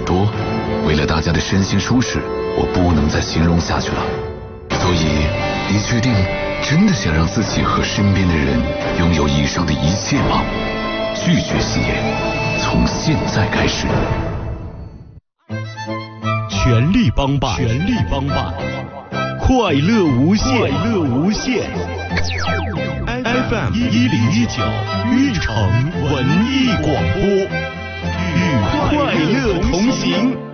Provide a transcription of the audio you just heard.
多，为了大家的身心舒适，我不能再形容下去了。所以，你确定真的想让自己和身边的人拥有以上的一切吗？拒绝吸烟，从现在开始。 全力帮办，全力帮办，快乐无限，快乐无限。FM 1019运城文艺广播，与快乐同行。